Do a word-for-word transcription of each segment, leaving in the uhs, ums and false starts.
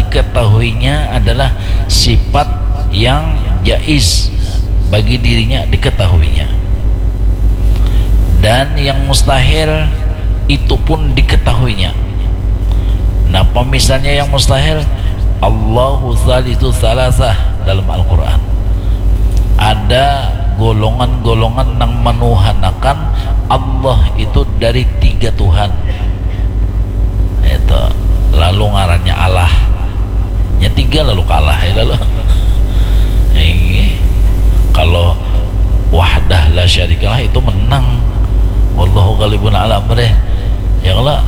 diketahuinya adalah sifat yang jaiz bagi dirinya diketahuinya, dan yang mustahil itu pun diketahuinya. Nah, misalnya yang mustahil, Allahu tsalitsu tsalasah dalam Al-Quran. Ada golongan-golongan yang menuhanakan Allah itu dari tiga Tuhan. Itu lalu ngarannya Allah. Ya tiga lalu kalah ya lalu. Ini kalau wahdah la syarikalah itu menang. Wallahu ghalibun ala amrih. Ya Allah.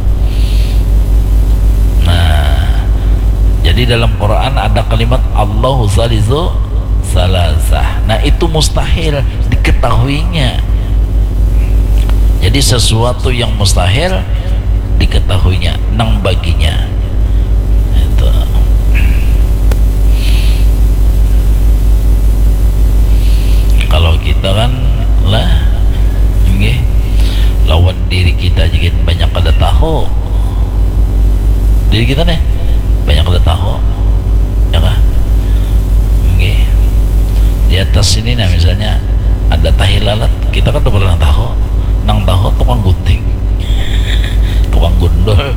Nah, jadi dalam Quran ada kalimat Allahu tsalitsu tsalasah. Nah, itu mustahil diketahuinya. Jadi sesuatu yang mustahil diketahuinya nang baginya. Itu. Kalau kita kan lah nggih lawan diri kita juga banyak kada tahu. Diri kita nih banyak kada tahu. Ya kan? Nggih. Di atas sini nah misalnya ada tahi lalat, kita kan udah pernah tahu. Nang tahu tukang gunting. Tukang gundul.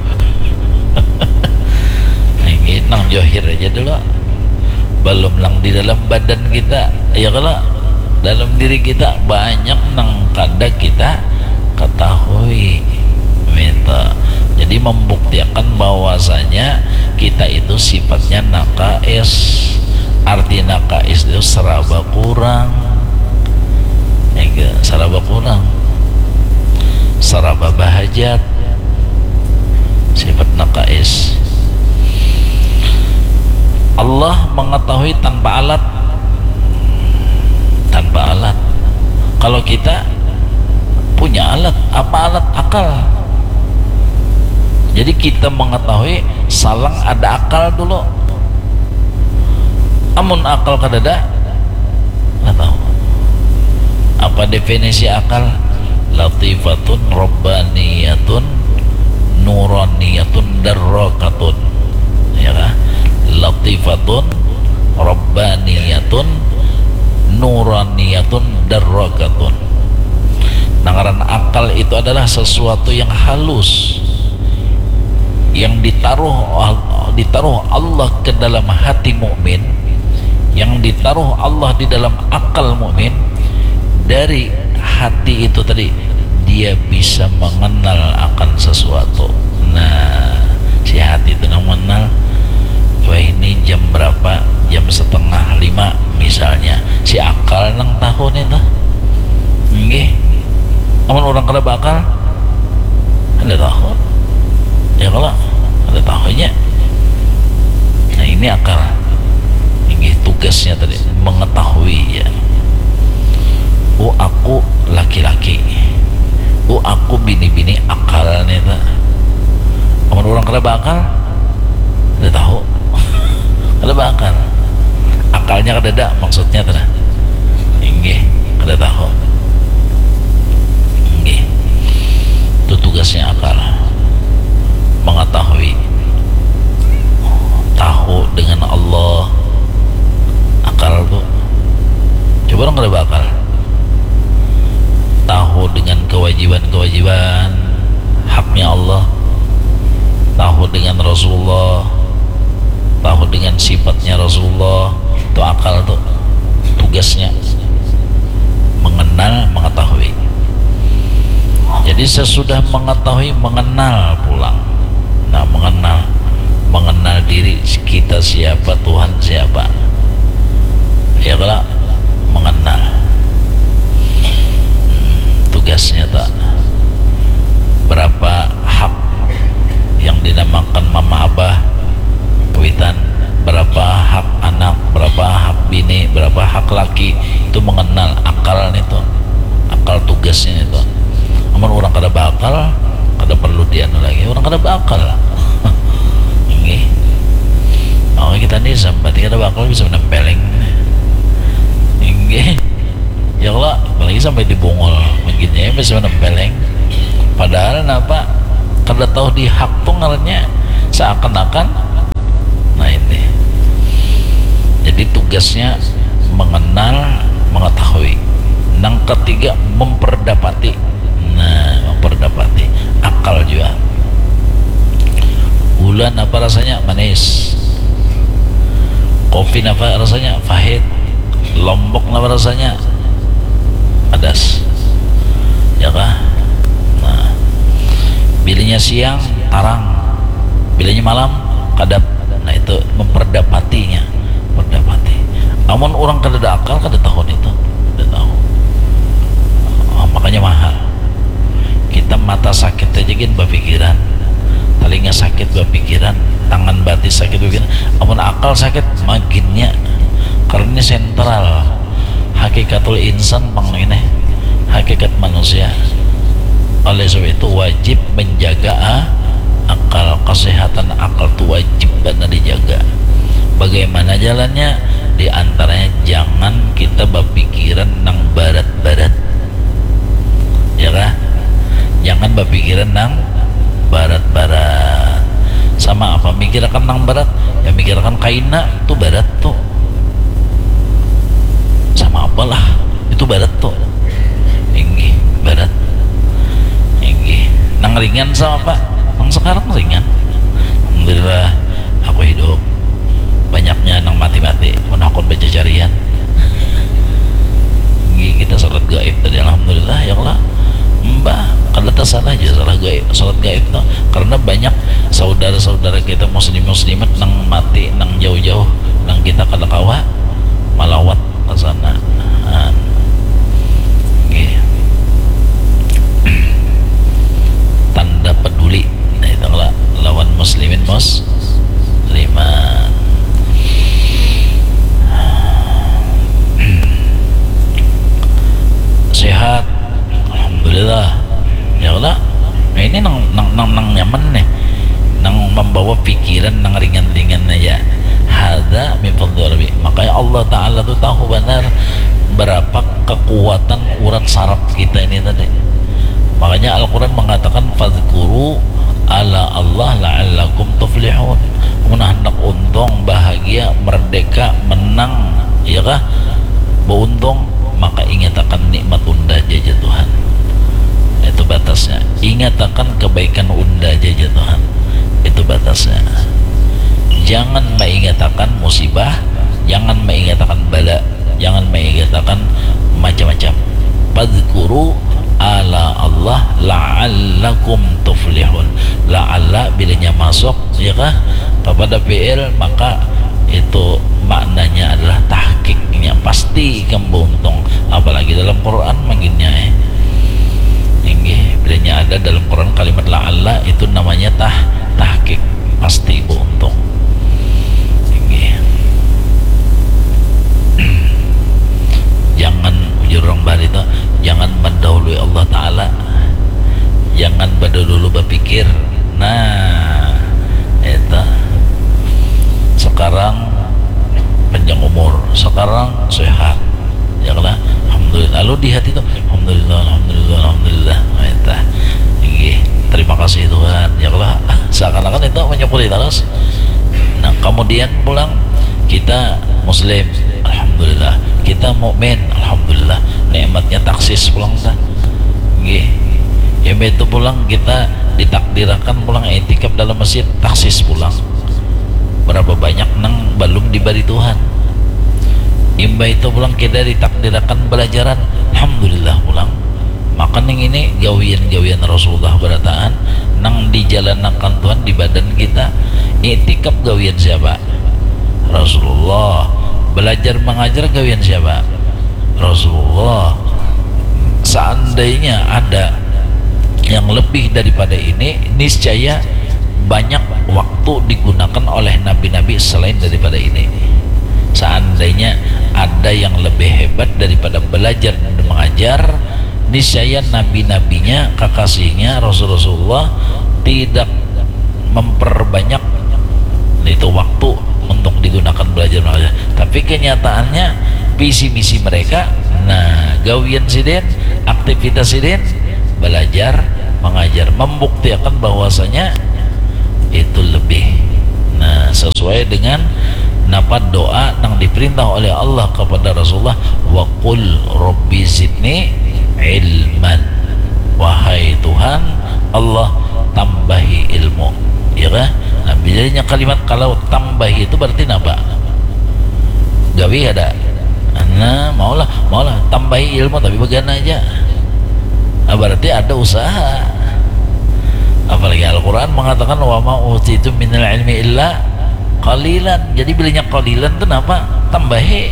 Ini nang johir aja dulu. Belum lang di dalam badan kita. Ya kalau dalam diri kita banyak nang kada kita ketahui. Minta. Jadi membuktikan bahwasanya kita itu sifatnya nakais. Arti nakais itu seraba kurang. Enggak, seraba kurang. Seraba bahajat. Sifat nakais. Allah mengetahui tanpa alat, tanpa alat. Kalau kita punya alat, apa alat? Akal. Jadi kita mengetahui salang ada akal dulu. Amun akal kadada nggak tahu. Apa definisi akal? Latifatun rabbaniyatun nuraniyatun darrakatun. Ya kan? Latifatun rabbaniyatun nuraniyatun darrakatun. Nangaran akal itu adalah sesuatu yang halus, yang ditaruh ditaruh Allah ke dalam hati mukmin, yang ditaruh Allah di dalam akal mukmin. Dari hati itu tadi dia bisa mengenal akan sesuatu. Nah, si hati itu mengenal, wah ini jam berapa, jam setengah lima misalnya. Si akal nang tahun itu nggih. Amun orang kada bakal ada tahu. Ya kalau ada tahunya. Nah, ini akal. Ini tugasnya tadi mengetahui ya. Oh, aku laki-laki. Oh, aku bini-bini akalnya ta. Amun orang kada bakal ada tahu. Kada bakal. Akalnya kada ada maksudnya ta. Nggih, kada tahu. Nggih. Itu tugasnya akal. Mengetahui, tahu dengan Allah. Akal tuh coba orang kada bakal tahu dengan kewajiban-kewajiban haknya Allah, tahu dengan Rasulullah, tahu dengan sifatnya Rasulullah. Itu akal tuh tugasnya mengenal, mengetahui. Jadi sesudah mengetahui, mengenal pulang. Nah, mengenal mengenal diri kita siapa, Tuhan siapa. Ya kalau mengenal tugasnya tak berapa hak yang dinamakan mama abah witan, berapa hak anak, berapa hak bini, berapa hak laki. Itu mengenal akal itu, akal tugasnya itu. Amun orang kada bakal kada perlu dianu lagi, orang kada bakal ini oh kita nih sampai kada bakal bisa menempeleng ini ya Allah, apalagi sampai dibungol begini bisa menempeleng. Padahal kenapa kada tahu di hak tuh ngarannya seakan-akan tugasnya mengenal, mengetahui. Yang ketiga memperdapati. Nah, memperdapati akal juga. Gula apa rasanya? Manis. Kopi apa rasanya? Pahit. Lombok apa rasanya? Pedas. Ya kah? Nah, bilanya siang tarang, bilanya malam kadap. Nah, itu memperdapatinya, memperdapati. Namun orang kada ada akal, kada tahu itu, kada tahu. Oh, makanya mahal. Kita mata sakit aja gin berpikiran, telinga sakit berpikiran, tangan batis sakit berpikiran. Namun akal sakit makinnya, karena ini sentral. Hakikatul insan bang ini, hakikat manusia. Oleh sebab itu wajib menjaga ah, akal, kesehatan akal itu wajib benar dijaga. Bagaimana jalannya? Di antaranya jangan kita berpikiran nang barat-barat, ya kah? Jangan berpikiran nang barat-barat. Sama apa? Mikirkan nang barat, ya mikirkan kaina itu barat tuh. Sama apalah itu barat tuh. Tinggi barat. Nang ringan sama apa? Nang sekarang ringan. Alhamdulillah aku hidup. Banyaknya nang mati-mati menakut baca carian. Kita salat gaib tadi alhamdulillah ya Allah. Mbah, kalau tak salah aja salah gaib, salat gaib tuh. Karena banyak saudara-saudara kita muslim muslimat nang mati nang jauh-jauh nang kita kada kawa malawat ke sana. Tanda peduli. Nah, itu lawan muslimin musliman. Sehat alhamdulillah ya Allah. Nah, ini nang, nang, nang, nang nyaman nih, nang membawa pikiran nang ringan-ringan aja. Hadza min fadli. Makanya Allah Ta'ala tuh tahu benar berapa kekuatan urat saraf kita ini tadi. Makanya Al-Quran mengatakan fadhkuru ala Allah la'allakum tuflihun. Mun hendak untung, bahagia, merdeka, menang, ya kah? Beruntung, maka ingat akan nikmat unda jaja Tuhan. Itu batasnya. Ingat akan kebaikan unda jaja Tuhan. Itu batasnya. Jangan mengingat akan musibah, jangan mengingat akan bala, jangan mengingat akan macam-macam. Fadhkuru ala Allah la'allakum tuflihun. La'alla bilanya masuk ya kah kepada fi'il, maka itu maknanya adalah tahqiqnya, pasti kamu beruntung. Apalagi dalam Quran manggilnya eh ini bilanya ada dalam Quran kalimat la'alla itu namanya tah tahqiq, pasti beruntung. Ini jangan ujur orang bari itu, jangan mendahului Allah Ta'ala, jangan dulu berpikir. Nah itu sekarang panjang umur, sekarang sehat ya Allah, alhamdulillah. Lalu di hati itu alhamdulillah, alhamdulillah, alhamdulillah. Itu terima kasih Tuhan ya Allah, seakan-akan itu menyempurnakan terus. Nah kemudian pulang kita muslim alhamdulillah, kita mukmin alhamdulillah, nikmatnya taksis pulang kan nggih ya. Begitu pulang kita ditakdirkan pulang etikaf dalam masjid, taksis pulang. Berapa banyak nang belum diberi Tuhan. Imba itu pulang kita ditakdirkan belajaran alhamdulillah pulang. Maka neng ini gawian-gawian Rasulullah berataan nang dijalankan Tuhan di badan kita. Etikaf gawian siapa? Rasulullah. Belajar mengajar gawian siapa? Rasulullah. Seandainya ada yang lebih daripada ini, niscaya banyak waktu digunakan oleh nabi-nabi selain daripada ini. Seandainya ada yang lebih hebat daripada belajar dan mengajar, niscaya nabi-nabinya, kekasihnya Rasulullah tidak memperbanyak itu waktu untuk digunakan belajar mengajar. Tapi kenyataannya visi misi mereka, nah gawian siden, aktivitas siden, belajar mengajar, membuktikan bahwasanya itu lebih nah sesuai dengan napa doa nang diperintah oleh Allah kepada Rasulullah, wa qul rabbi zidni ilman, wahai Tuhan Allah tambahi ilmu, ya kan? Nah, biasanya kalimat kalau tambahi itu berarti apa? Gawi ada. Nah, maulah maulah tambahi ilmu tapi bagaimana aja. Nah, berarti ada usaha. Apalagi Al-Quran mengatakan wa ma utitu minal ilmi illa qalilan. Jadi bilanya qalilan itu apa? Tambahi.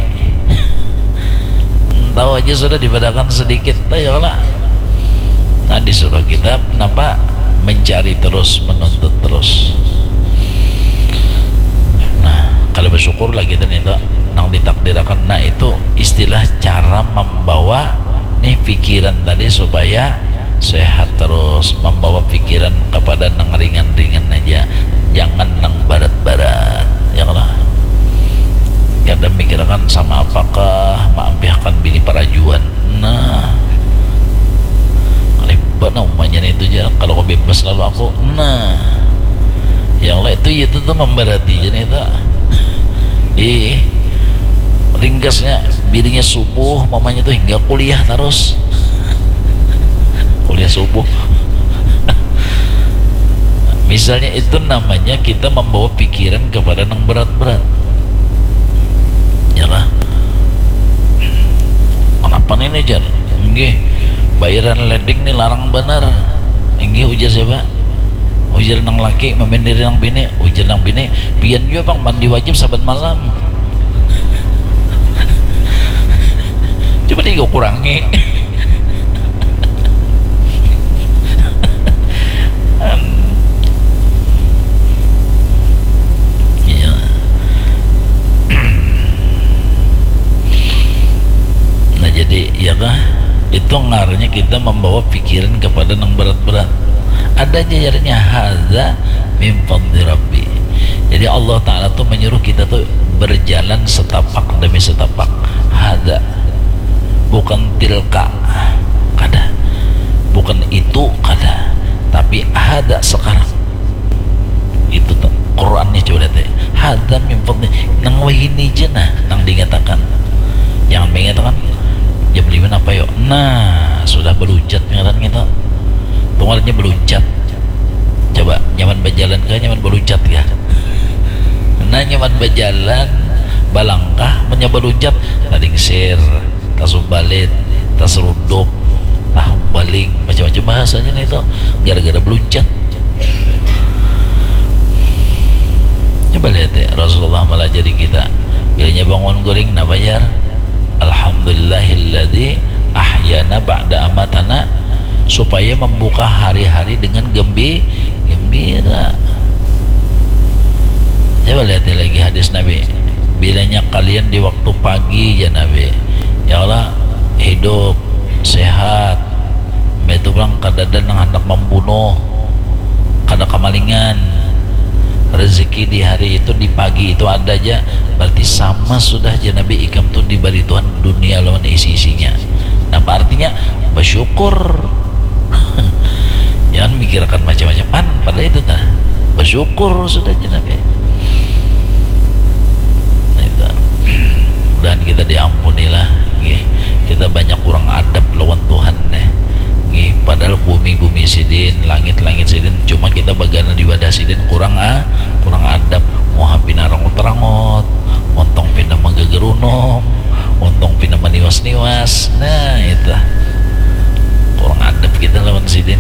Tahu aja sudah dibadakan sedikit ayolah. Nah, disuruh kita kenapa mencari terus, menuntut terus. Nah, kalau bersyukur lagi dan itu nang ditakdirkan, nah itu istilah cara membawa nih pikiran tadi supaya sehat terus, membawa pikiran kepada nang ringan-ringan aja, jangan nang barat-barat, ya lah. Kadang mikirkan sama apakah maampiahkan bini parajuan. Nah, kalibah namanya itu aja. Kalau kau bebas lalu aku, nah, yang lain itu itu tuh memberati jadi itu. Ih, ringkasnya bininya subuh, mamanya tuh hingga kuliah terus. Kuliah subuh. Misalnya itu namanya kita membawa pikiran kepada yang berat-berat. Yalah. Kenapa nih jar? Nggih, bayaran leding nih larang benar. Nggih ujar siapa? Ujar nang laki memendiri nang bini, ujar nang bini, pian juga bang mandi wajib sabat malam. Coba nih gue kurangi. Nah jadi ya kah, itu ngaruhnya kita membawa pikiran kepada yang berat-berat. Ada jajarnya hadza min fadli rabbi. Jadi Allah Ta'ala tuh menyuruh kita tuh berjalan setapak demi setapak. Hadza, bukan tilka kada, bukan itu kada, tapi hadza sekarang. Itu tuh Qurannya coba lihat ya. Hadza min fadli, nang wahini jenah nang dikatakan. Jangan mengatakan jam lima apa yuk. Nah, sudah berujat ngaran kita. Tunggalnya beruncat. Coba nyaman berjalan ke nyaman beruncat ya. Nah, nyaman berjalan balangkah menyapa beruncat tading sir, tasuk balit, tas ruduk, tahu baling, macam-macam bahasanya nih itu gara-gara beruncat. Coba lihat ya, Rasulullah malah jadi kita bilanya bangun goreng na bayar alhamdulillahilladzi ahyana ba'da amatana, supaya membuka hari-hari dengan gembi, gembira. Coba lihat lagi hadis Nabi, bilanya kalian di waktu pagi ya Nabi, ya Allah hidup sehat, itu bilang kadang yang hendak membunuh, kada kemalingan, rezeki di hari itu di pagi itu ada aja, berarti sama sudah aja Nabi ikam tuh diberi Tuhan dunia lawan isi-isinya. Nah artinya bersyukur. Jangan mikirkan macam-macam pan pada itu nah. Bersyukur sudah aja Nabi. Nah, itu. Dan kita diampunilah, nggih. Kita banyak kurang adab lawan Tuhan nih. Nggih, padahal bumi-bumi sidin, langit-langit sidin, cuma kita bagian di wadah sidin kurang ah, kurang adab. Moha pinarang terangot, ontong pindah menggegerunong, ontong pindah meniwas-niwas. Nah, itu. Kurang adab kita lawan sidin.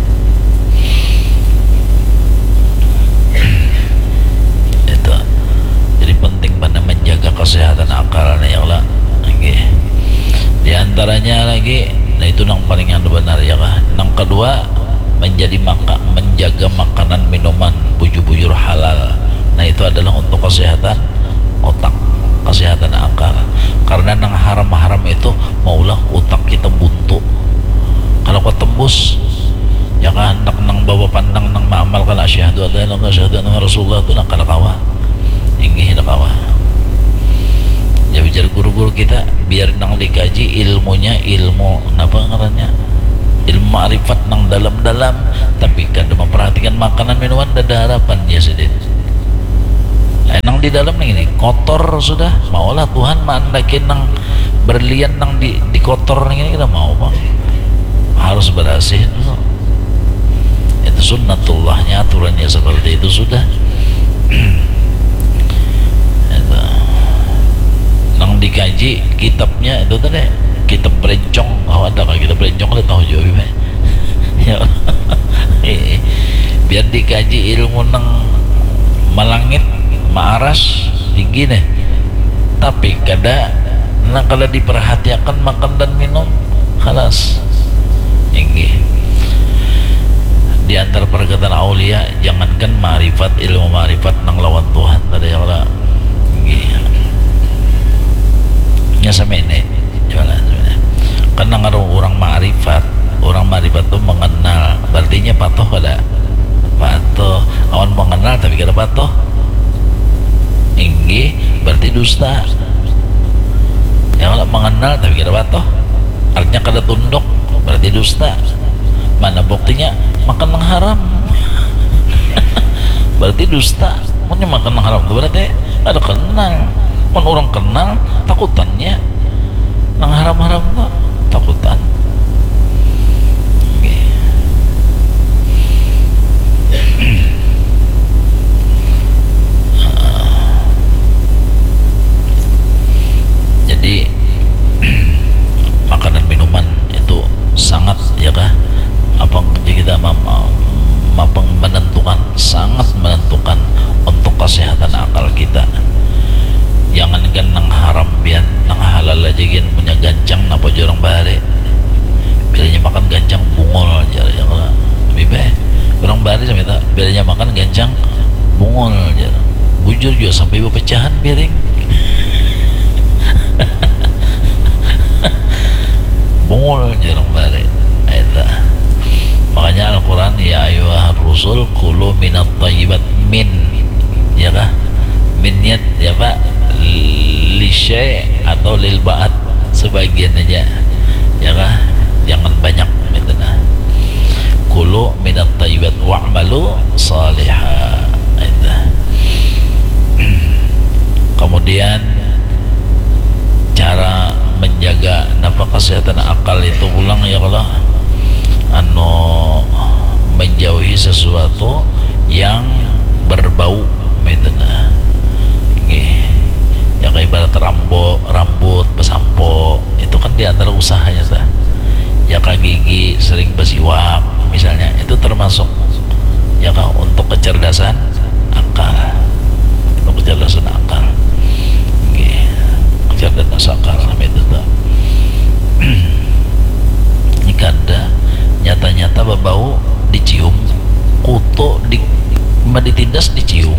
Itu. Jadi penting pada menjaga kesehatan akalnya ya Allah. Nggih. Di antaranya lagi, nah itu yang paling yang benar ya kah. Yang kedua, menjadi maka menjaga makanan minuman bujur-bujur halal. Nah itu adalah untuk kesehatan otak, kesehatan akal. Karena yang haram-haram itu maulah otak kita buntu. Kalau kau tembus, ya kan hendak nang bawa pandang nang maamalkan asyhadu an la ilaha illallah asyhadu anna rasulullah itu nak kada kawa. Inggih nak kawa. Ya bicara guru-guru kita biar nang dikaji ilmunya ilmu apa ngarannya, ilmu ma'rifat nang dalam-dalam, tapi kada memperhatikan makanan minuman dada harapan ya sedih. Nang di dalam ini kotor sudah, maulah Tuhan mandakin nang berlian nang di, di kotor ini kita mau bang, harus bersih dulu. Itu sunnatullahnya, aturannya seperti itu sudah. Itu. Nang dikaji kitabnya itu tadi, kitab berencong, oh ada kan kitab berencong, ada tahu juga ya. Biar dikaji ilmu nang malangit maaras tinggi nih, tapi kada nah kalau diperhatikan makan dan minum halas tinggi. Di antara perkataan aulia, jangankan ma'rifat, ilmu ma'rifat nang lawan Tuhan tadi ya Allah tinggi nya sama ini jualan sebenarnya. Karena ngaruh orang ma'rifat, orang ma'rifat itu mengenal, berartinya patuh kada patuh. Awan mengenal tapi kada patuh tinggi, berarti dusta. Yang kalau mengenal tapi kada patuh, artinya kada tunduk, berarti dusta. Mana buktinya? Makan yang haram berarti dusta. Punya makan yang haram itu berarti ada kenal. Pun orang kenal takutannya yang haram-haram itu takutan. Okay. Jadi makanan minuman itu sangat ya kah apa kita mampu menentukan, sangat menentukan untuk kesehatan akal kita. Jangankan nang haram bian nang halal aja gin punya gancang napa jorong bare bilanya makan gancang bungol aja ya kalau lebih baik orang bare sama kita bilanya makan gancang bungol aja bujur juga sampai pecahan piring bungol aja orang bare itu. Makanya Al-Quran ya ayuhar rusul kulu minat tayyibat min ya kah minnyat ya pak lisya atau lil ba'at sebagian aja ya kah, jangan banyak gitu nah. Kulu minat tayyibat wa'malu salihah itu. Kemudian cara menjaga nafas kesehatan akal itu ulang ya Allah, anu menjauhi sesuatu yang berbau metana okay. Ya kayak ibarat rambut rambut besampo itu kan diantara usahanya sah. Ya kayak gigi sering bersiwak misalnya, itu termasuk ya kan untuk kecerdasan akal, untuk kecerdasan akal okay. Kecerdasan akal itu tuh ini kada nyata-nyata berbau dicium, kutu di ditindas dicium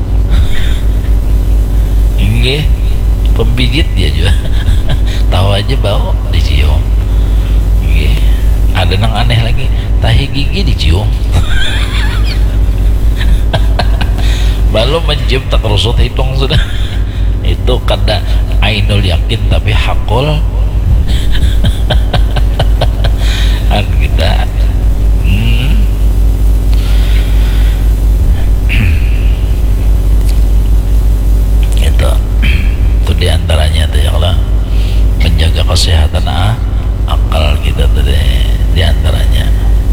ini pembijit dia juga tahu aja bau dicium ini. Ada yang aneh lagi, tahi gigi dicium baru mencium tak rusut hidung sudah itu kada ainul yakin tapi hakul kan kita hmm. itu itu diantaranya tuh ya Allah menjaga kesehatan ah, akal kita tadi diantaranya.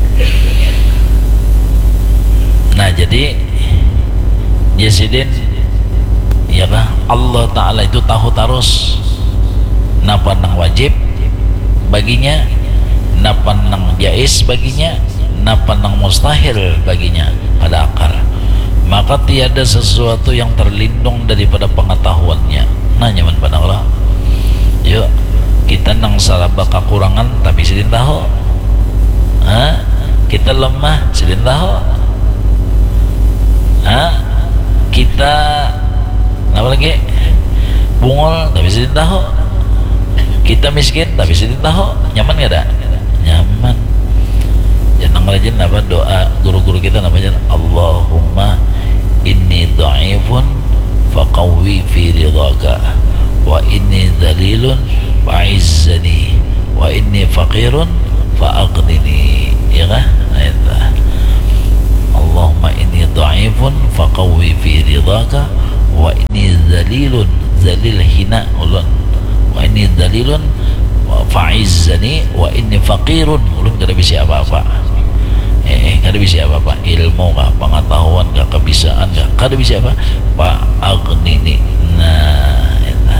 Nah jadi Yesidin ya kah Allah Ta'ala itu tahu terus napa nang wajib baginya, napa nang jais baginya, napa nang mustahil baginya pada akal. Maka tiada sesuatu yang terlindung daripada pengetahuannya. Nah nyaman pada Allah. Yuk kita nang salah baka kurangan tapi sidin tahu. Ha? Kita lemah sidin tahu. Ha? Kita apa lagi? Bungol tapi sidin tahu. Kita miskin tapi sidin tahu. Nyaman gak ada? Nyaman. Jangan rajin apa doa guru-guru kita namanya Allahumma inni dha'ifun faqawwi fi ridhaka wa inni dhalilun fa'izzani wa inni faqirun fa'aghnini ya kan? Itu Allahumma inni dha'ifun faqawwi fi ridhaka wa inni dzalilun dzalil hina ulun, wa inni dzalilun fa'izzani wa inni faqirun, ulun kada bisa apa-apa. Eh, kada bisa apa-apa, ilmu kah, pengetahuan kah, kebisaan kah, kada bisa apa, pak aghnini. Nah, itu.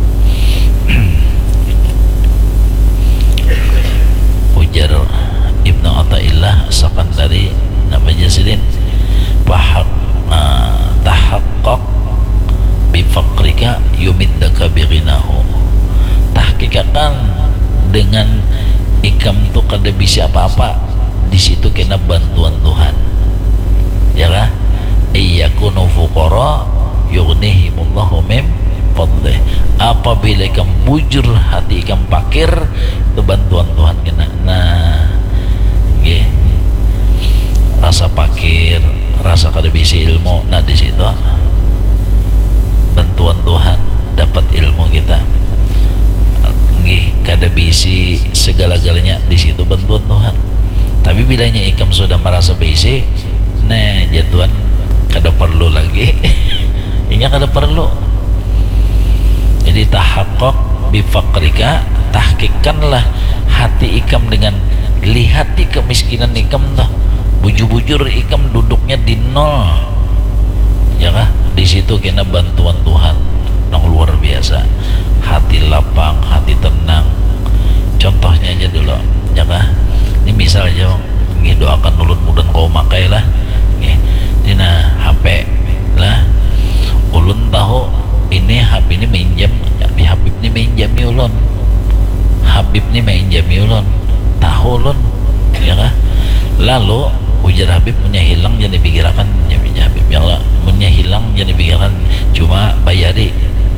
Ujar Ibnu Athaillah As-Sakandari nama Jasirin, pahak uh, tahaqqaq bi faqrika yumiddaka bi ghinahu. Tahqiqakan dengan ikam tu kada bisa apa-apa, di situ kena bantuan Tuhan, ya kah? Iyakunu fuqara yughnihimullahu min fadlih. Apabila ikam bujur hati, ikam pakir, itu bantuan Tuhan kena. Nah, okay. Rasa pakir, rasa kada bisa ilmu, nah di situ bantuan Tuhan, dapat ilmu kita. Okay. Kada bisa segala-galanya, di situ bantuan Tuhan. Tapi bilanya ikam sudah merasa basic, nah jatuhan kada perlu lagi. Ini kada perlu. Jadi tahaqqaq bifaqrika, tahqiqkanlah hati ikam dengan lihati kemiskinan ikam dah. Bujur-bujur ikam duduknya di nol, ya kah? Di situ kena bantuan Tuhan yang luar biasa. Hati lapang, hati tenang. Contohnya aja dulu, ya kah? Ini misal aja, ini doakan ulun mudah kau makai lah, ini dina H P lah. Ulun tahu ini H P ini minjam, tapi Habib ini minjami ulun, Habib ini minjami ulun, tahu ulun, ya kah? Lalu ujar Habib punya hilang jadi pikirkan, ya Habib ya Allah, punya hilang jadi pikirkan, cuma bayari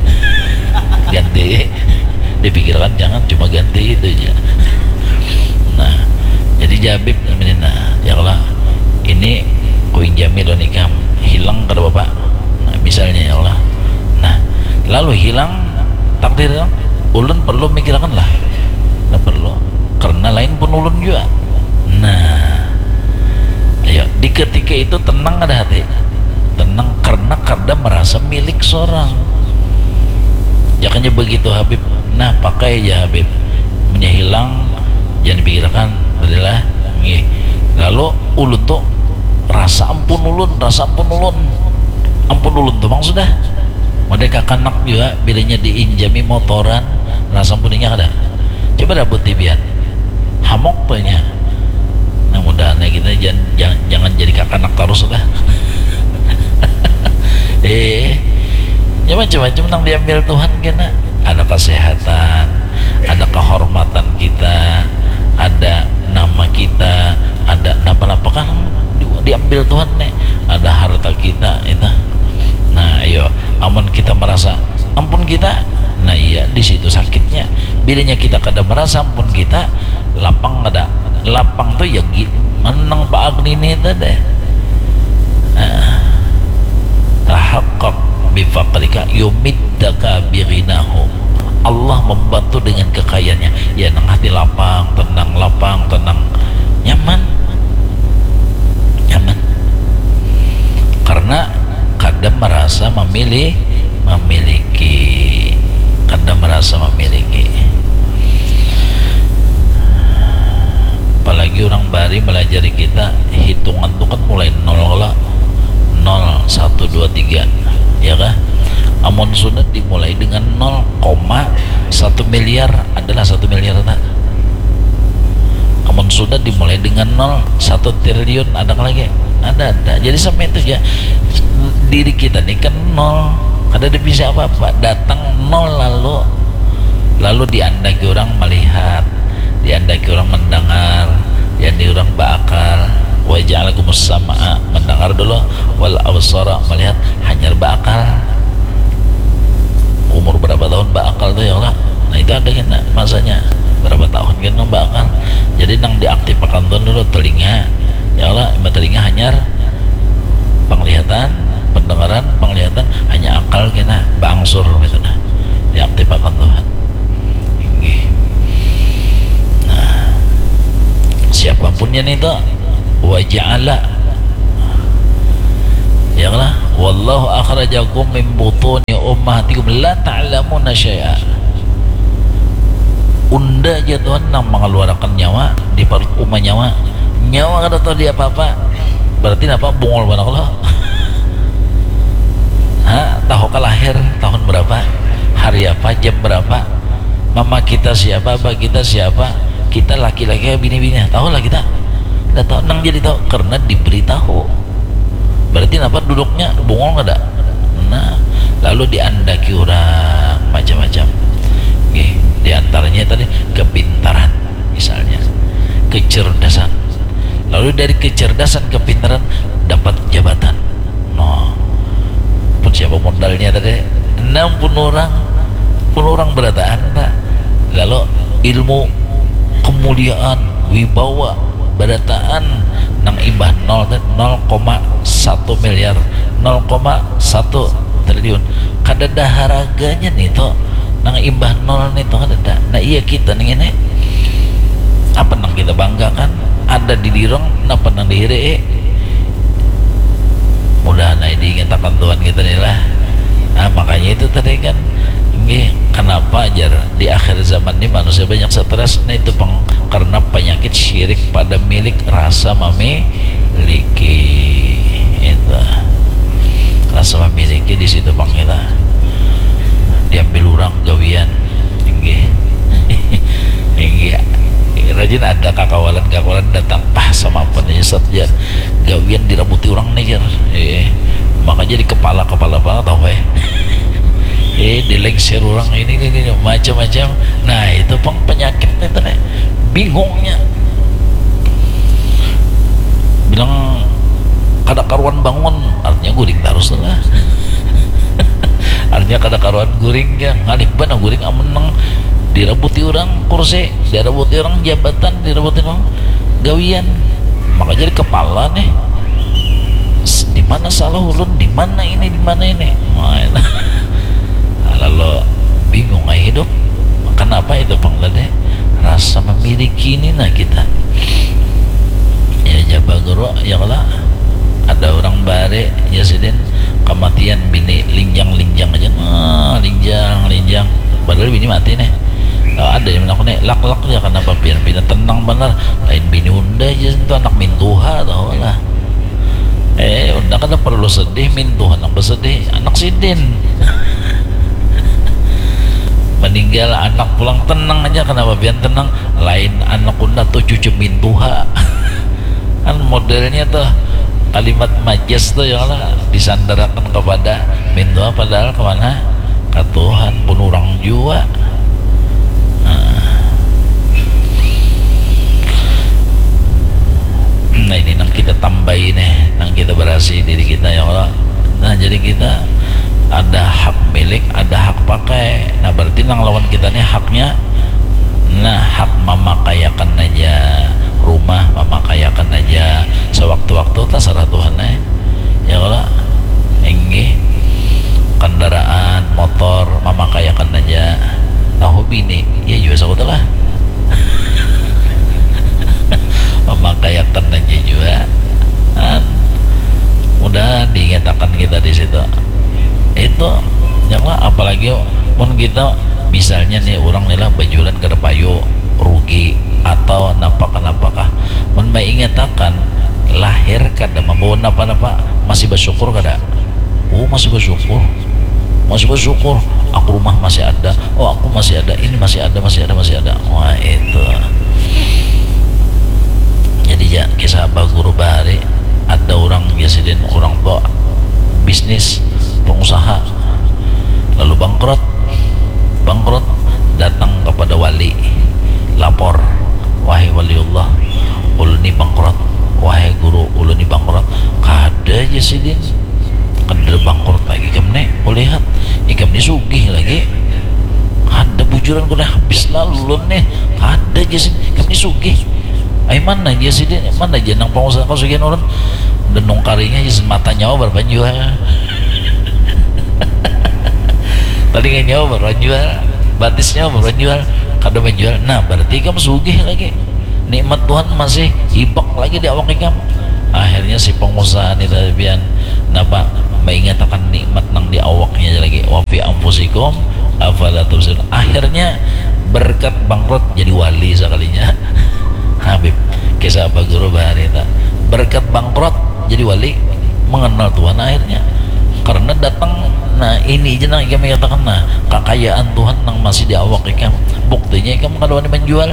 ganti, dipikirkan jangan cuma ganti itu aja. Nah, jadi Jabib nah, ya Allah, ini koin jamil nikam hilang kada bapak, nah misalnya ya Allah. Nah, lalu hilang takdir dong, ulun perlu mikirkan lah, tak perlu, karena lain pun ulun juga. Nah, ayo di ketika itu tenang ada hati, tenang karena kada merasa milik seorang. Jangannya begitu Habib, nah pakai ya Habib, punya hilang jangan dipikirkan adalah nih. Lalu ulun tuh rasa ampun ulun, rasa ampun ulun, ampun ulun tuh bang sudah. Mereka kanak juga bilanya diinjami motoran, rasa ampunnya ada. Coba dapat tibian, hamok punya. Nah mudah-mudahan kita jangan, jangan, jangan jadi kakanak terus sudah. eh, ya macam-macam yang diambil Tuhan kena. Ada kesehatan, ada kehormatan kita, ada nama kita, ada apa-apa kan diambil Tuhan nih, ada harta kita itu. Nah ayo amun kita merasa ampun kita, nah iya di situ sakitnya. Bilanya kita kada merasa ampun kita, lapang ada, lapang tuh ya menang Pak Agni ini tadi. Tahaqqaq bifaqrika yumiddaka bighinahu. Allah membantu dengan kekayaannya, ya nang hati lapang, tenang, lapang, tenang, nyaman, nyaman. Karena kadang merasa memilih, memiliki, kadang merasa memiliki. Apalagi orang bari melajari kita hitungan itu kan mulai nol lah, nol, satu, dua, tiga, ya kah? Amun sunat dimulai dengan nol koma satu miliar adalah satu miliar tak? Amun sunat dimulai dengan nol satu triliun ada lagi? Ada, ada. Jadi sampai itu ya diri kita nih kan nol, ada bisa apa-apa, datang nol lalu lalu diandaki orang melihat, diandaki orang mendengar, diandaki orang bakal waja'alakumus sama'a, mendengar dulu, wal absara, melihat, hanya bakal. Umur berapa tahun bakal tuh ya Allah, nah itu ada kan masanya berapa tahun kan bakal. Jadi nang diaktifkan tuh dulu telinga, ya Allah, telinga hanya penglihatan, pendengaran, penglihatan, hanya akal kena bangsur gitu nah diaktifkan Tuhan. Nah siapapun yang itu waja'ala, ya Allah, wallahu akhrajakum min butuni ummahatikum la ta'lamuna syai'a. Unda aja Tuhan yang mengeluarkan nyawa di perut umma nyawa nyawa kada tahu dia apa-apa, berarti apa bungol banget Allah. Hah, tahu ke lahir tahun berapa, hari apa, jam berapa, mama kita siapa, abah kita siapa, kita laki-laki bini-bini, tahu lah kita. Nggak tahu, nang jadi tahu karena diberitahu. Berarti apa duduknya bungol nggak ada. Nah, lalu diandaki orang macam-macam. Oke, diantaranya tadi kepintaran, misalnya kecerdasan. Lalu dari kecerdasan kepintaran dapat jabatan. No, pun siapa modalnya tadi? Enam pun orang, pun orang berataan. Lalu ilmu, kemuliaan, wibawa, berataan nang imbah nol koma satu miliar, nol koma satu triliun. Kada ada harganya nih toh. Nang imbah nol nih toh kada. Nah iya kita nih ini apa nang kita banggakan? Ada di dirong, napa nang dihire? Mudah nah diingatakan Tuhan kita nih lah. Nah, makanya itu tadi kan, ini kenapa ajar di akhir zaman ini manusia banyak stres? Nah itu peng, karena penyakit syirik pada milik rasa memiliki. Itu rasa memiliki di situ bang kita diambil orang gawian, tinggi, tinggi. Rajin ada kakawalan-kakawalan datang pah sama apa nih saja gawian dirabuti orang nih eh, makanya di kepala-kepala banget tau eh eh dilengser orang ini, ini, ini macam-macam. Nah itu peng penyakitnya itu nih bingungnya bilang kada karuan bangun artinya guring terus lah. Artinya kada karuan guring ya ngalih banget guring ameneng dirabuti orang kursi, dirabuti orang jabatan, dirabuti orang gawian. Maka jadi kepala nih di mana salah ulun, di mana ini, di mana ini. Nah, lalu bingung aja hidup. Kenapa itu bang tadi? Rasa memiliki ini nah kita. Ya jabah guru ya lah. Ada orang bare ya sidin kematian bini linjang-linjang aja, ah, linjang, linjang. Padahal bini mati nih. Oh, ada yang bilang nih lak-lak ya kenapa biar bina tenang bener lain bini unda aja itu anak mintuha tau lah eh unda kan perlu sedih mintuha anak bersedih anak sidin meninggal anak pulang tenang aja kenapa biar tenang lain anak unda tuh cucu mintuha kan modelnya tuh kalimat majas tuh ya lah disandarakan kepada mintuha padahal kemana ke Tuhan pun orang jua. Nah ini nang kita tambahin nih, nang kita berasi diri kita ya Allah. Nah jadi kita ada hak milik, ada hak pakai. Nah berarti nang lawan kita nih haknya, nah hak memakayakan aja rumah, memakayakan aja sewaktu-waktu terserah Tuhan nih. Ya Allah, enggih kendaraan, motor, memakayakan aja. Nah hobi nih, ya juga sahabat lah. Memakayakan aja juga kan udah dinyatakan kita di situ itu jangan apalagi pun kita misalnya nih orang nilah bajulan kada payu rugi atau napakah-napakah mun mengatakan lahir kada membawa napa-napa masih bersyukur kada oh masih bersyukur masih bersyukur aku rumah masih ada oh aku masih ada ini masih ada masih ada masih ada wah itu. Jadi ya kisah Abah Guru Bahari ada orang biasidin orang tua bisnis pengusaha lalu bangkrut bangkrut datang kepada wali lapor wahai waliullah ulun ini bangkrut wahai guru ulun ini bangkrut kada aja sidin kada bangkrut lagi kemne lihat ikam ini sugih lagi ada bujuran kuda habis lalu nih ada aja sidin ikam ini sugih ay mana dia sih dia mana aja nang pengusaha kau sekian orang dan nongkarinya aja mata nyawa berapa jual tadi nggak nyawa berapa jual batisnya berapa jual kada menjual nah berarti kamu sugih lagi nikmat Tuhan masih hibak lagi di awak kamu akhirnya si pengusaha ini tadi bian napa mengatakan nikmat nang di awaknya lagi, wa fi anfusikum afala tubsirun. Akhirnya berkat bangkrut jadi wali sekalinya. Habib kisah apa guru barita, berkat bangkrut jadi wali, mengenal Tuhan akhirnya karena datang. Nah ini aja nang kami katakan, nah kekayaan Tuhan nang masih di awak ikam, buktinya ikam kalau menjual.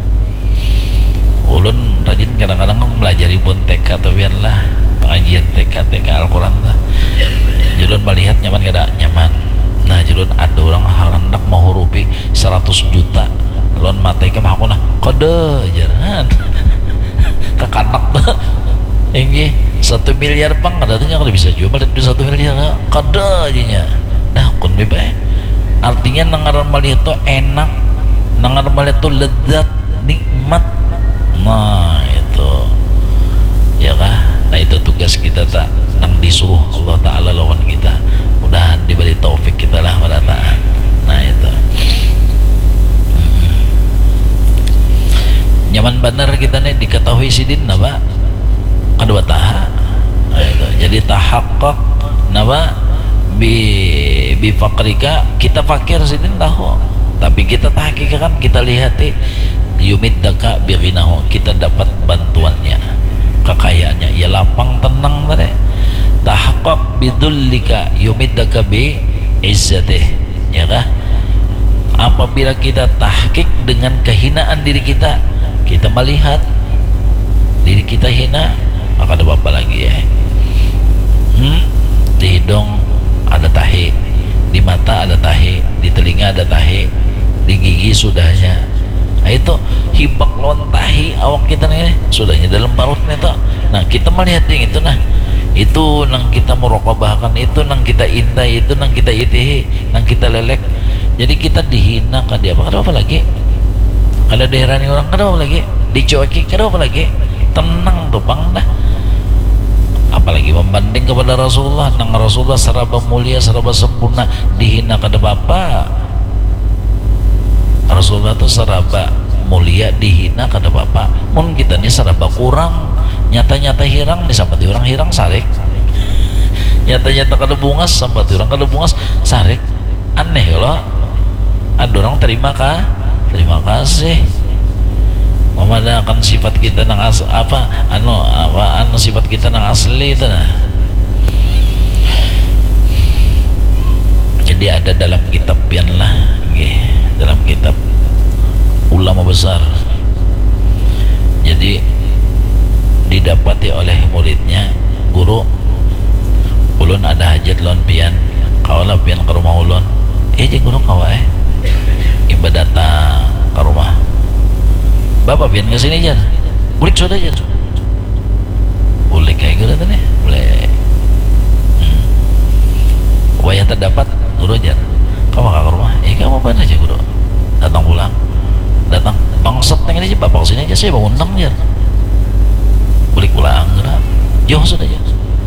Ulun rajin kadang-kadang melajari pun T K atau biarlah pengajian T K T K Al-Quran lah. Julun melihat nyaman kada nyaman. Nah julun ada orang hendak mau hurupi seratus juta, lon mata ikam aku nah kode jaran kekanak tuh ini satu miliar pang katanya kalau bisa jual balik di satu miliar kode aja. Nah kun bebek artinya nangaran melihat tuh enak, nangaran melihat tuh lezat nikmat. Nah itu ya kah, nah itu tugas kita tak nang disuruh Allah Ta'ala lawan kita, mudahan diberi taufik kita lah pada taat. Nah itu hmm. Nyaman benar kita nih diketahui sidin napa kedua taha. Nah, itu jadi tahaqqaq napa bi bi fakrika, kita fakir sidin tahu tapi kita tahqiqan, kita lihati yumiddaka bighinahu, kita dapat bantuannya, kekayaannya ya lapang tenang tadi. Tahaqqaq bidullika yumiddaka bi izzatih, ya kah? Apabila kita tahqiq dengan kehinaan diri kita, kita melihat diri kita hina, maka ada apa lagi ya? Hmm? Di hidung ada tahi, di mata ada tahi, di telinga ada tahi, di gigi sudahnya. Nah itu hibak lawan tahi awak kita nih sudahnya dalam parutnya itu. Nah kita melihat yang itu, nah itu nang kita merokobahkan, itu nang kita indah, itu nang kita itihi, nang kita lelek. Jadi kita dihina kan dia apa apa lagi, ada daerahnya orang kan apa lagi, dicueki kan apa lagi, tenang tuh bang dah. Apalagi membanding kepada Rasulullah, nang Rasulullah serba mulia, serba sempurna, dihina kada apa. Rasulullah itu serba mulia, dihina kada apa. Mun kita ini serba kurang, nyata-nyata hirang nih sampai orang hirang sarik, nyata-nyata kada bungas sampai orang kada bungas sarik. Aneh kalau ada orang terima kah? Terima kasih. Memandangkan sifat kita nang as apa anu apa anu sifat kita nang asli itu nah. Jadi ada dalam kitab pian lah, okay, dalam kitab ulama besar. Jadi didapati oleh muridnya, guru ulun ada hajat lon pian, kaulah pian ke rumah ulun. Eh jadi guru kawa eh ibadah datang ke rumah. Bapak pian ke sini aja, bulik sudah aja, bulik kayak gitu nih, boleh. Hmm. Wayah terdapat guru aja, kamu ke rumah, eh kamu apa aja guru, datang pulang, datang bangsat pengen aja bapak sini aja, saya mau undang aja, bulik pulang, gerak, jauh sudah aja,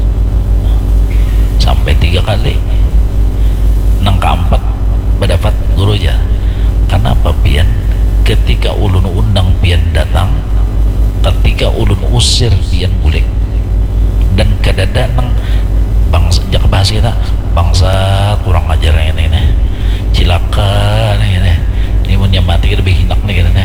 sampai tiga kali, nang keempat berdapat guru aja, kenapa pian? Ketika ulun undang pian datang, ketika ulun usir pian bulik, dan kadada nang bangsa jak bahasa kita bangsa kurang ajar ini nih, cilaka nih nih, ini mun mati lebih hinak nih nih,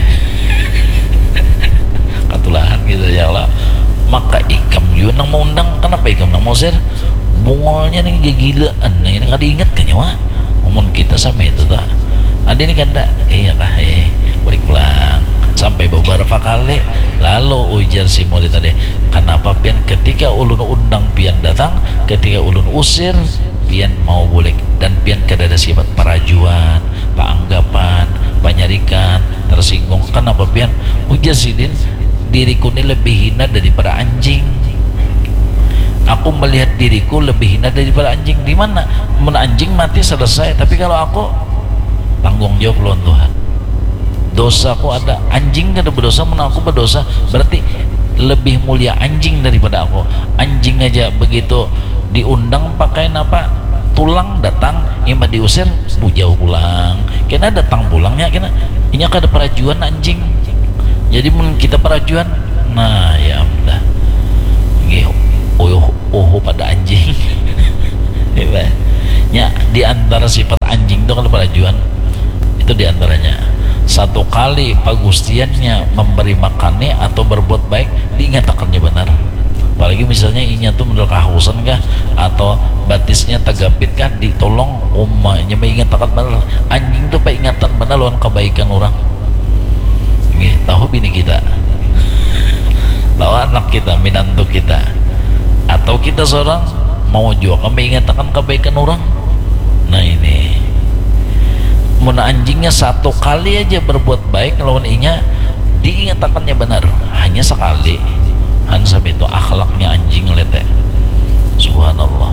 katulahan gitu ya Allah. Maka ikam juga nang mau undang, kenapa ikam nang mau usir? Bungolnya nih gigilaan, ini nggak diingat kan nyawa, ngomong kita sama itu tak. Ada ini kan tak, iya kah eh balik pulang sampai beberapa kali lalu ujar si murid tadi, kenapa pian ketika ulun undang pian datang, ketika ulun usir pian mau boleh, dan pian kada ada sifat parajuan, paanggapan, panyarikan, tersinggung. Kenapa pian? Ujar sidin, diriku ini lebih hina daripada anjing. Aku melihat diriku lebih hina daripada anjing. Di mana? Mun anjing mati selesai, tapi kalau aku tanggung jawab lawan Tuhan. Dosaku ada, anjing kada berdosa, mun aku berdosa berarti lebih mulia anjing daripada aku. Anjing aja begitu diundang pakai apa tulang datang, yang diusir bujau pulang, kena datang pulangnya kena ini kada perajuan anjing. Jadi mun kita perajuan, nah ya udah oh oh pada anjing Ya, di antara sifat anjing itu kalau perajuan itu diantaranya satu kali pagustiannya memberi makannya atau berbuat baik diingatkannya benar. Apalagi misalnya inya tuh menurut kehausan kah atau batisnya tegapit kah, ditolong umahnya mengingatkan benar. Anjing tuh ingatan benar lawan kebaikan orang. Nggih, tahu bini kita, tahu anak kita, minantu kita, atau kita seorang mau juga mengingatkan kebaikan orang. Nah ini muna anjingnya satu kali aja berbuat baik lawan inya diingatkannya benar hanya sekali. Han sampai itu akhlaknya anjing lete. Subhanallah.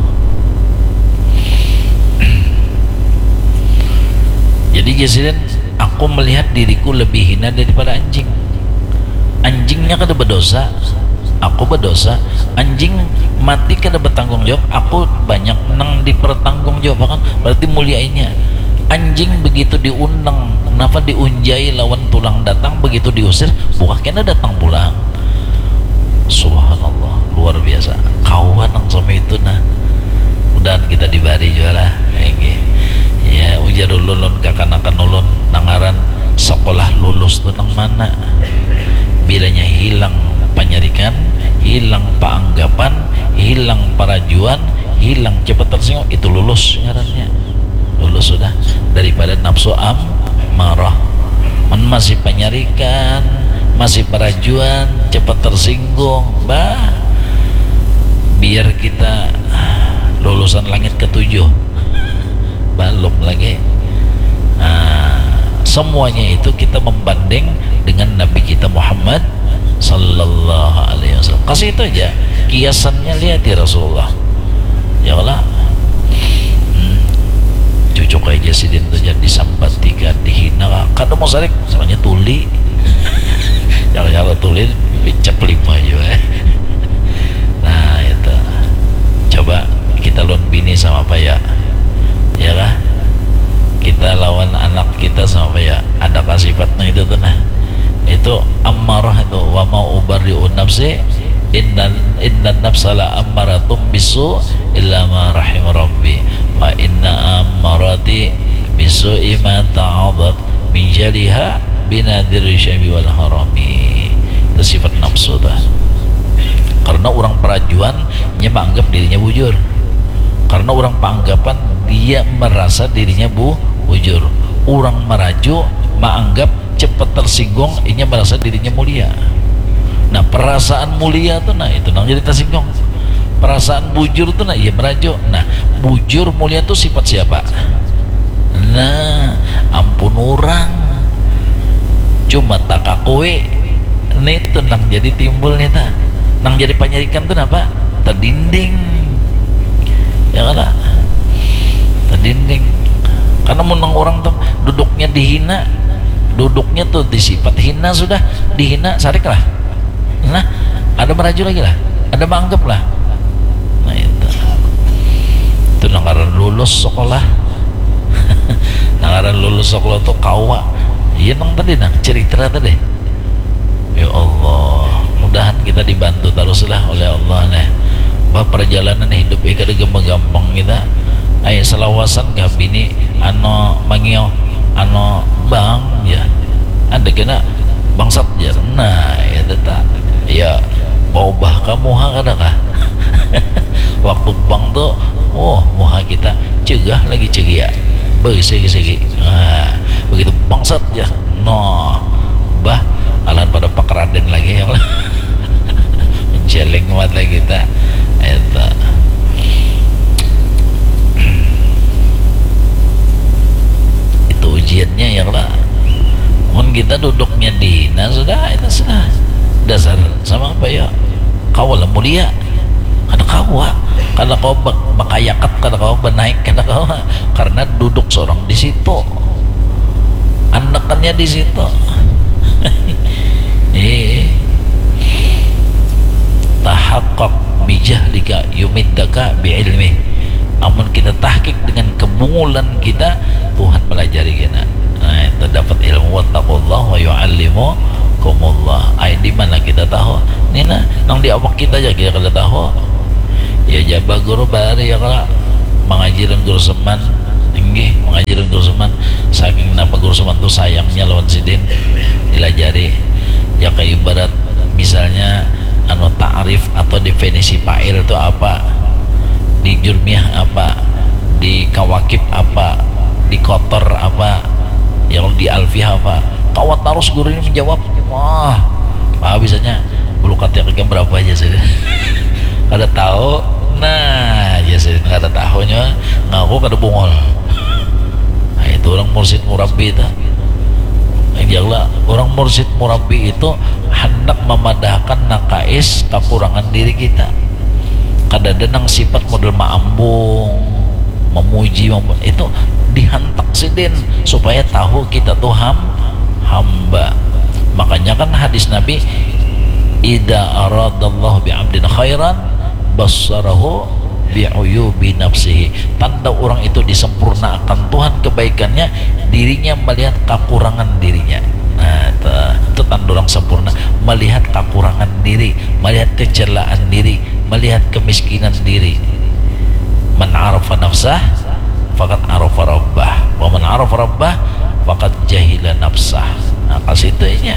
Jadi jasirin aku melihat diriku lebih hina daripada anjing. Anjingnya kada berdosa, aku berdosa. Anjing mati kada bertanggung jawab, aku banyak nang dipertanggung jawab kan, berarti muliainya. Anjing begitu diundang, kenapa diunjai lawan tulang datang, begitu diusir bukan kena datang pulang. Subhanallah, luar biasa kawan nang sama itu nah. Mudahan kita dibari juga lah ya, ujar ulun kakanakan ulun nangaran sekolah lulus tuh nang mana, bilanya hilang penyarikan, hilang paanggapan, hilang parajuan, hilang cepat tersinggung, itu lulus ngarannya. Lulus sudah daripada nafsu am marah. Man masih penyarikan, masih parajuan, cepat tersinggung, bah biar kita lulusan langit ketujuh belum lagi. Nah, semuanya itu kita membanding dengan Nabi kita Muhammad sallallahu alaihi wasallam. Kasih itu aja kiasannya, lihat ya Rasulullah. Ya Allah, hmm, cucuk aja sidin tuh jadi disampatikan, dihina, kadang mau sarik soalnya tuli. Jangan-jangan tuli bicap lima juga. Nah itu, coba kita lawan bini sama apa ya, ya lah, kita lawan anak kita sama apa ya, ada sifatnya itu tuh nah. Itu ammarah itu, wa mau ubarri'u nafsi innan innan nafsala ammaratum bisu illa ma rahim rabbi wa inna ammarati bisu ima ta'adat min jaliha binadir syabi wal harami. Itu sifat nafsu dah. Karena orang perajuan dia menganggap dirinya bujur, karena orang panggapan dia merasa dirinya bu bujur. Orang meraju menganggap cepat tersinggung, ini merasa dirinya mulia. Nah perasaan mulia tuh nah itu nang jadi tersinggung. Perasaan bujur tuh nah iya merajuk. Nah bujur mulia tuh sifat siapa? Nah ampun orang cuma tak akui nih tuh nang jadi timbul nih ta, nang jadi penyarikan tuh apa? Terdinding ya kan lah, terdinding. Karena menang orang tuh duduknya dihina, duduknya tuh disifat hina, sudah dihina sarik lah. Nah ada meraju lagi lah, ada menganggap lah. Nah itu itu nangaran lulus sekolah. Nangaran lulus sekolah tuh kawa. Iya nang tadi nang cerita tadi. Ya Allah, mudahan kita dibantu teruslah oleh Allah nih. Bah perjalanan hidup ikan gampang kita. Ayo selawasan gak bini ano mangio ano bang ya. Ada kena bangsat ya. Nah ya tetap ya obah kamu ha kah. Waktu bang tuh oh muha kita cegah lagi cegia bersegi-segi. Nah, begitu bangsat ya no bah alan pada pakeraden lagi ya. Menceleng mata kita eta. Itu ujiannya ya lah. Mun kita duduknya di nah sudah itu sudah dasar sama apa ya, kau lah mulia karena kau karena kau bak bakayakat karena kau benaik karena kau karena duduk seorang di situ, anakannya di situ. Eh tahaqqaq bijahlika yumiddaka biilmi. Amun kita tahqiq dengan kebungulan kita, Tuhan pelajari kita. Nah, itu dapat ilmu wattaqullah wa yu'allimukumullah. Ai di mana kita tahu? Nina nang di awak kita aja kita kada tahu. Ya jabah guru bari ya kala. mengajiran guru seman nggih mengajiran guru seman saking napa guru seman tuh sayangnya lawan sidin dilajari ya kayak ibarat misalnya anu ta'rif atau definisi fa'il itu apa, di jurmiyah apa, di kawakib apa, di kotor apa, yang di alfiyah apa. Kawat terus guru ini menjawab, wah pak bisanya bulu katek berapa aja sih kada tahu. Nah ya sih kada tahunya ngaku kada bungol. Nah itu orang mursid murabbi itu. Insyaallah orang mursid murabbi itu hendak memadahkan nakais kekurangan diri kita. Kada denang sifat model maambung, memuji, mem itu dihantak sidin supaya tahu kita tuh ham hamba. Makanya kan hadis Nabi, idza aradallahu bi'abdin khairan bassarahu bi'uyubi nafsihi. Tanda orang itu disempurnakan Tuhan kebaikannya, dirinya melihat kekurangan dirinya. Nah, itu, itu tanda orang sempurna, melihat kekurangan diri, melihat kecelaan diri, melihat kemiskinan diri. Man arafa nafsah faqad arafa rabbah, wa man arafa rabbah faqad jahila nafsah. Nah, kasih itunya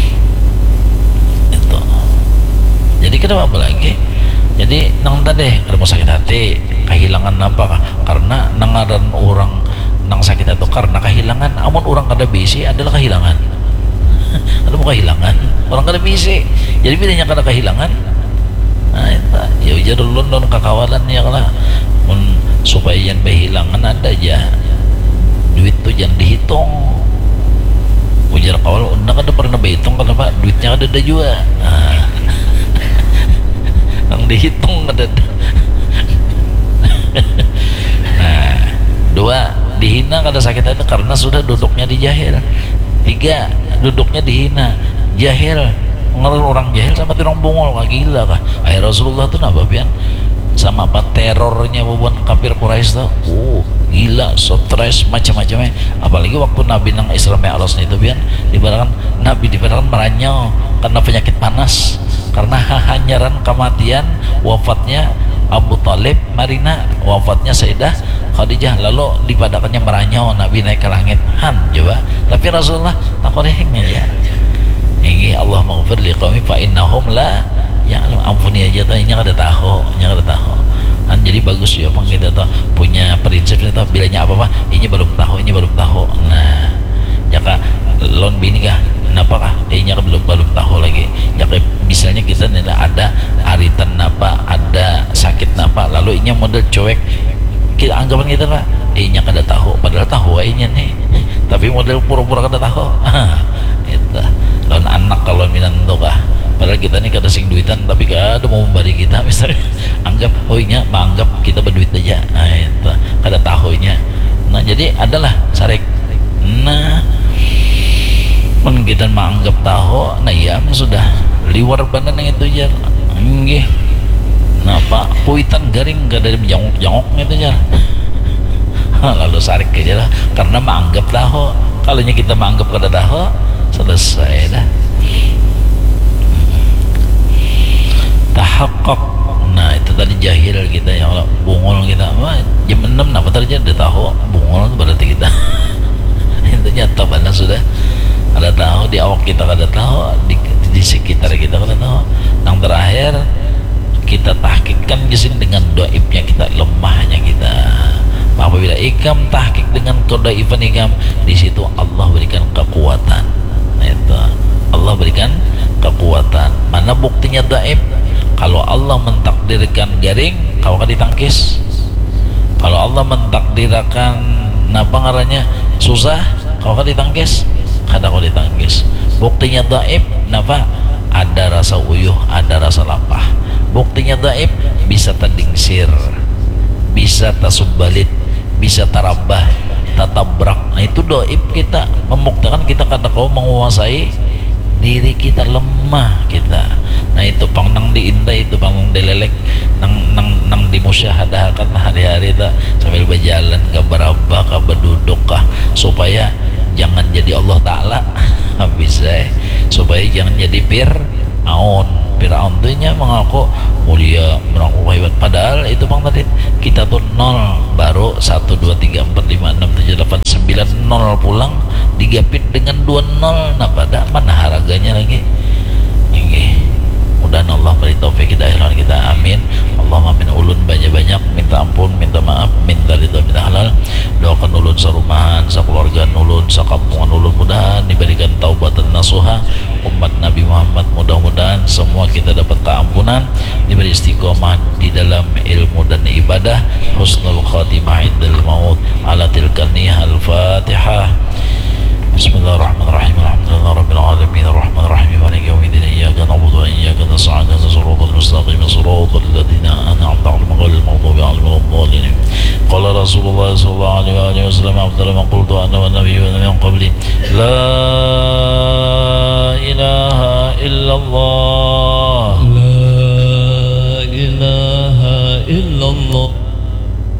itu. Jadi kenapa apa lagi? Jadi nang tadi ada mau sakit hati, kehilangan apa? Karena nangaran orang nang sakit hati karena kehilangan. Amun orang kada bisi adalah kehilangan. Ada mau kehilangan, orang kada bisi. Jadi bedanya kada kehilangan. Nah, itu ya ujar dulu don kakawalan ya lah. Mun supaya yang kehilangan ada aja. Duit tuh jangan dihitung. Ujar kawal undang kada pernah berhitung kenapa duitnya kada ada juga. Nah, yang dihitung ada. Nah, dua dihina kada sakit hati karena sudah duduknya di jahil. Tiga duduknya dihina jahil, ngeluh orang jahil sama orang bungol kah gila kah? Ay Rasulullah tuh napa pian sama apa terornya bubuan kafir Quraisy tuh, oh gila, stres macam-macamnya. Apalagi waktu Nabi nang Isra Mi'raj itu pian dibarakan Nabi dibarakan meranyau karena penyakit panas, karena hanyaran kematian wafatnya Abu Talib, Marina wafatnya Sayyidah Khadijah, lalu dipadakannya meranyau Nabi naik ke langit han coba. Tapi Rasulullah takorehnya ya ini Allah maghfir liqaumi fa innahum la ya ampuni aja tuh, ini kada tahu, ini kada tahu kan. Jadi bagus ya bang kita tuh punya prinsip kita, bilanya apa apa ini belum tahu, ini belum tahu. Nah ya kak lon bini kah kenapa kah ini belum belum tahu lagi ya kayak misalnya kita tidak ada aritan napa, ada sakit napa, lalu ini model cuek kita anggapan kita lah ini kada tahu padahal tahu ini nih tapi model pura-pura kada tahu. Itu lawan anak kalau minan tuh kah padahal kita nih kada sing duitan tapi kada mau memberi kita misalnya anggap oh nya menganggap kita berduit aja. Nah itu kada tahunya. Nah jadi adalah sarik. Nah men kita menganggap tahu, nah ya sudah liwar badan yang itu jar nggih. Nah pak puitan garing gak ada jangok-jangok itu jar lalu sarik aja lah karena menganggap tahu. Kalau kita menganggap kada tahu selesai dah. Tahaqqaq. Nah itu tadi jahil kita ya Allah, bungol kita apa jam enam apa tadi udah tahu bungol berarti kita itu nyata benar sudah ada tahu di awak kita kada tahu, di, di sekitar kita kada tahu. Yang terakhir kita tahkikkan jisim dengan doibnya kita, lemahnya kita. Apabila ikam tahkik dengan kedoifan ikam, di situ Allah berikan kekuatan. Nah, itu Allah berikan kekuatan. Mana buktinya doib? Kalau Allah mentakdirkan garing, kau akan ditangkis. Kalau Allah mentakdirkan napa ngarannya susah, kau akan ditangkis. Kada kau ditangkis. Buktinya daib napa? Ada rasa uyuh, ada rasa lapah. Buktinya daib bisa terdingsir, bisa tasubbalit, bisa tarabah, tatabrak. Nah itu daib kita membuktikan kita kada kau menguasai diri kita, lemah kita. Nah itu pang nang diintai, itu pang dilelek nang nang nang dimusyahadahkan hari-hari ta sambil berjalan ke berapa ke berduduk kah supaya jangan jadi Allah Ta'ala bisa supaya jangan jadi Fir'aun. Fir'aun itu nya mengaku mulia, Allah hebat. Padahal itu bang tadi kita tuh nol, baru satu dua tiga empat lima enam tujuh delapan sembilan, nol pulang digapit dengan dua nol. Nah pada mana harganya lagi ini. Mudah Allah beri taufik hidayah kita, amin. Allahumma amin. Ulun banyak-banyak minta ampun, minta maaf, minta ridho, minta halal. Doakan ulun sarumahan, sakeluarga ulun, sakampungan ulun, mudahan diberikan taubatan nasuha. Umat Nabi Muhammad mudah-mudahan semua kita dapat keampunan, diberi istiqomah di dalam ilmu dan ibadah, husnul khatimah indal maut. Ala tilkan nihal Fatihah. Bismillahirrahmanirrahim. Alhamdulillah rabbil alamin arrahmanir rahim maliki yaumiddin iyyaka na'budu wa iyyaka nasta'in ihdinas siratal mustaqim siratal ladzina an'amta 'alaihim ghairil maghdubi 'alaihim waladdallin. Qala Rasulullah sallallahu alaihi wasallam afdalu ma qultu ana wan nabiyyuna min qabli la ilaha illallah, la ilaha illallah.